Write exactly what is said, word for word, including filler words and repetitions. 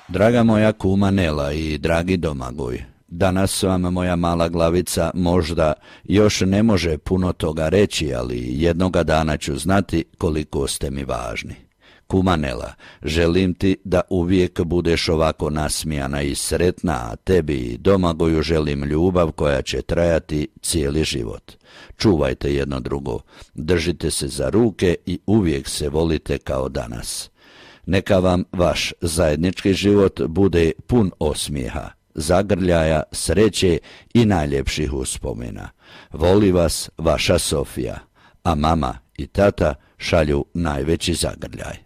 Draga moja kuma Nela i dragi Domagoj, danas vam moja mala glavica možda još ne može puno toga reći, ali jednoga dana ću znati koliko ste mi važni. Kuma Nela, želim ti da uvijek budeš ovako nasmijana i sretna, a tebi i Domagoju želim ljubav koja će trajati cijeli život. Čuvajte jedno drugo, držite se za ruke i uvijek se volite kao danas. Neka vam vaš zajednički život bude pun osmijeha, zagrljaja, sreće i najljepših uspomena. Voli vas vaša Sofija, a mama i tata šalju najveći zagrljaj.